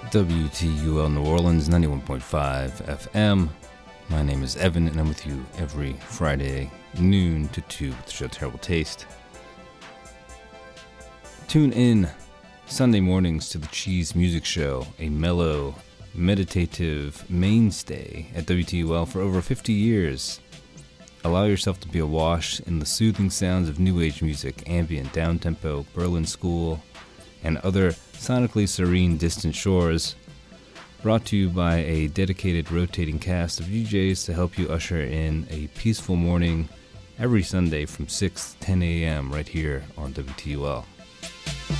WTUL New Orleans, 91.5 FM. My name is Evan, and I'm with you every Friday, noon to 2 with the show Terrible Taste. Tune in Sunday mornings to the Cheese Music Show, a mellow, meditative mainstay at WTUL for over 50 years. Allow yourself to be awash in the soothing sounds of new age music, ambient, downtempo, Berlin School, and other sonically serene distant shores, brought to you by a dedicated rotating cast of DJs to help you usher in a peaceful morning every Sunday from 6 to 10 a.m. right here on WTUL.